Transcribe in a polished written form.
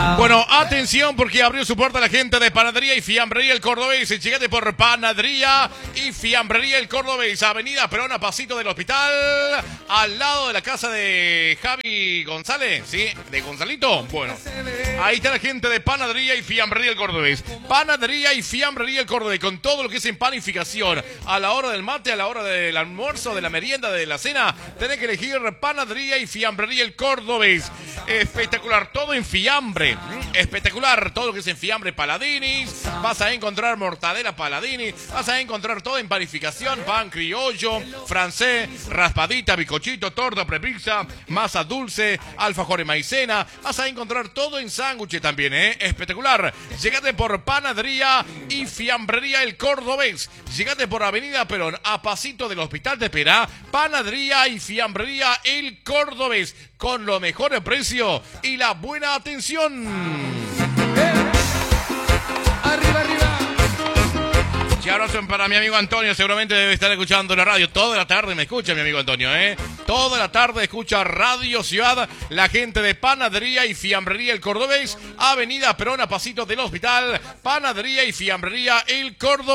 Bueno, atención porque abrió su puerta la gente de Panadería y Fiambrería El Cordobés. Llegate por Panadería y Fiambrería El Cordobés, Avenida Perón, a pasito del hospital, al lado de la casa de Javi González, ¿sí? De Gonzalito. Bueno, ahí está la gente de Panadería y Fiambrería El Cordobés. Panadería y Fiambrería El Cordobés, con todo lo que es en panificación. A la hora del mate, a la hora del almuerzo, de la merienda, de la cena, tenés que elegir Panadería y Fiambrería El Cordobés. Espectacular, todo en fiambre. Espectacular, todo lo que es en fiambre Paladinis. Vas a encontrar mortadela Paladini. Vas a encontrar todo en panificación. Pan criollo, francés, raspadita, bicochito, torta, prepizza, masa dulce, alfajor y maicena. Vas a encontrar todo en sándwich también, espectacular. Llegate por Panadería y Fiambrería El Cordobés. Llegate por Avenida Perón, a pasito del Hospital de Perá. Panadería y Fiambrería El Cordobés, con lo mejor de precio y la buena atención. Arriba, arriba. Y abrazo para mi amigo Antonio, seguramente debe estar escuchando la radio. Toda la tarde me escucha mi amigo Antonio, Toda la tarde escucha Radio Ciudad, la gente de Panadería y Fiambrería El Cordobés, Avenida Perón, a pasito del Hospital, Panadería y Fiambrería El Cordobés.